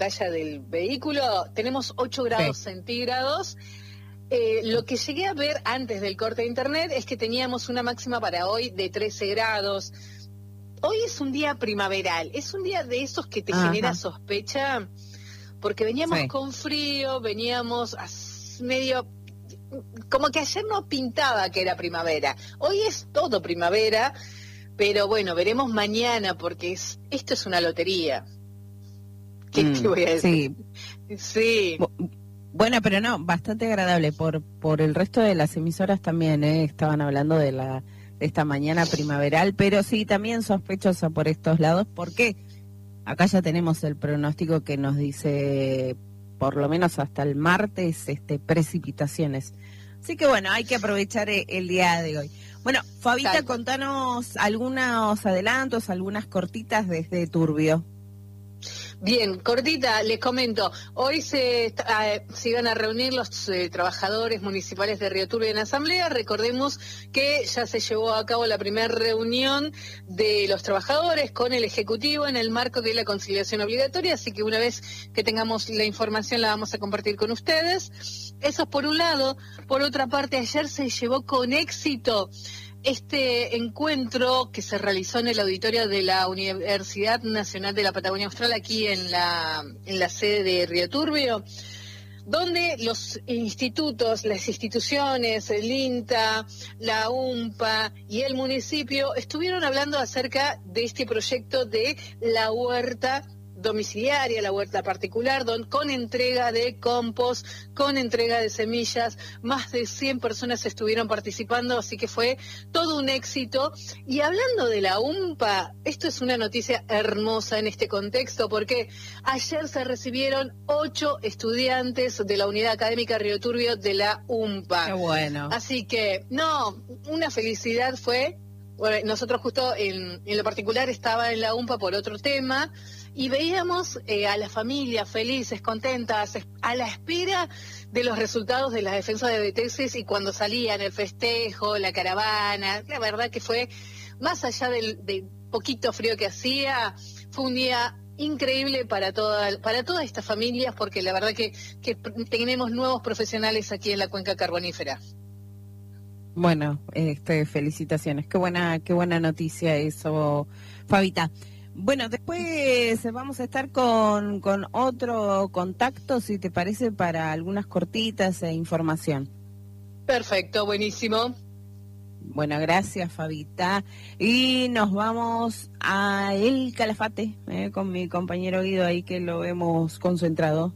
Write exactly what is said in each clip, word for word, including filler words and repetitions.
pantalla del vehículo, tenemos ocho grados Sí. centígrados. Eh, lo que llegué a ver antes del corte de internet es que teníamos una máxima para hoy de trece grados. Hoy es un día primaveral, es un día de esos que te Ajá. genera sospecha, porque veníamos Sí. con frío, veníamos as- medio... Como que ayer no pintaba que era primavera. Hoy es todo primavera, pero bueno, veremos mañana, porque es, esto es una lotería. ¿Qué Mm, te voy a decir? sí. Sí. Bu- Bueno, pero no, bastante agradable. Por por el resto de las emisoras también, ¿eh? Estaban hablando de la de esta mañana primaveral, pero sí, también sospechosa por estos lados, porque acá ya tenemos el pronóstico que nos dice, por lo menos hasta el martes, este precipitaciones. Así que bueno, hay que aprovechar e- el día de hoy. Bueno, Fabita, Tal cual. contanos algunos adelantos, algunas cortitas desde Turbio. Bien, cortita, les comento. Hoy se, eh, se iban a reunir los eh, trabajadores municipales de Río Turbio en asamblea. Recordemos que ya se llevó a cabo la primera reunión de los trabajadores con el Ejecutivo en el marco de la conciliación obligatoria, así que una vez que tengamos la información la vamos a compartir con ustedes. Eso es por un lado. Por otra parte, ayer se llevó con éxito este encuentro que se realizó en el auditorio de la Universidad Nacional de la Patagonia Austral, aquí en la, en la sede de Río Turbio, donde los institutos, las instituciones, el INTA, la UMPA y el municipio estuvieron hablando acerca de este proyecto de la huerta domiciliaria, la huerta particular, don, con entrega de compost, con entrega de semillas. Más de cien personas estuvieron participando, así que fue todo un éxito. Y hablando de la UMPA, esto es una noticia hermosa en este contexto, porque ayer se recibieron ocho estudiantes de la Unidad Académica Río Turbio de la UMPA. Qué bueno. Así que, no, una felicidad fue. Bueno, nosotros justo en, en lo particular estaba en la UMPA por otro tema, y veíamos eh, a las familias felices, contentas, es- a la espera de los resultados de la defensa de tesis, y cuando salían el festejo, la caravana, la verdad que fue, más allá del, del poquito frío que hacía, fue un día increíble para toda, para todas estas familias, porque la verdad que, que tenemos nuevos profesionales aquí en la cuenca carbonífera. Bueno, este, felicitaciones. Qué buena, qué buena noticia eso, Fabita. Bueno, después vamos a estar con, con otro contacto, si te parece, para algunas cortitas e información. Perfecto, buenísimo. Bueno, gracias, Fabita. Y nos vamos a El Calafate, eh, con mi compañero Guido ahí, que lo vemos concentrado.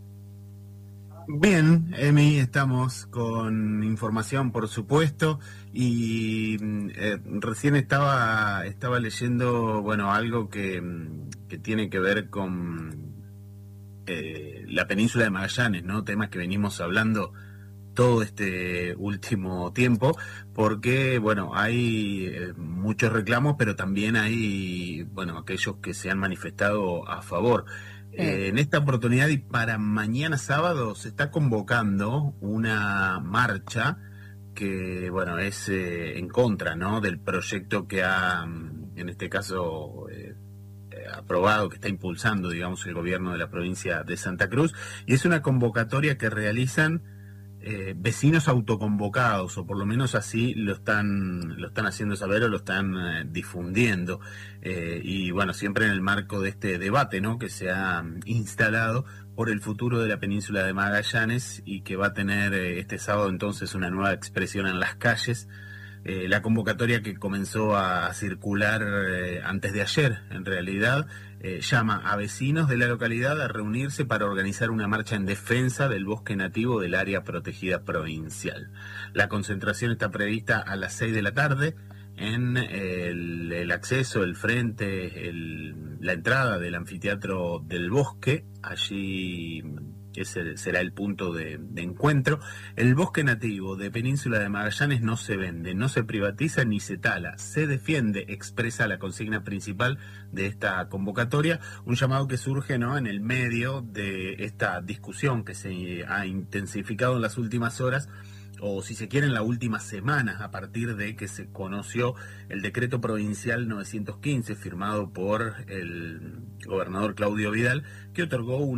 Bien, Emi, estamos con información, por supuesto, y eh, recién estaba estaba leyendo, bueno, algo que, que tiene que ver con eh, la península de Magallanes, ¿no? Temas que venimos hablando todo este último tiempo, porque, bueno, hay eh, muchos reclamos, pero también hay, bueno, aquellos que se han manifestado a favor. Eh, en esta oportunidad y para mañana sábado se está convocando una marcha que, bueno, es eh, en contra, ¿no?, del proyecto que ha, en este caso, eh, eh, aprobado, que está impulsando, digamos, el gobierno de la provincia de Santa Cruz, y es una convocatoria que realizan eh, vecinos autoconvocados, o por lo menos así lo están lo están haciendo saber o lo están eh, difundiendo, eh, y bueno, siempre en el marco de este debate, ¿no?, que se ha instalado por el futuro de la península de Magallanes, y que va a tener eh, este sábado entonces una nueva expresión en las calles. Eh, la convocatoria, que comenzó a circular eh, antes de ayer, en realidad, eh, llama a vecinos de la localidad a reunirse para organizar una marcha en defensa del bosque nativo del área protegida provincial. La concentración está prevista a las seis de la tarde en el, el acceso, el frente, el, la entrada del anfiteatro del bosque. Allí ese será el punto de, de encuentro. El bosque nativo de Península de Magallanes no se vende, no se privatiza ni se tala, se defiende, expresa la consigna principal de esta convocatoria, un llamado que surge, ¿no?, en el medio de esta discusión que se ha intensificado en las últimas horas o si se quiere en la última semana, a partir de que se conoció el decreto provincial novecientos quince firmado por el gobernador Claudio Vidal, que otorgó un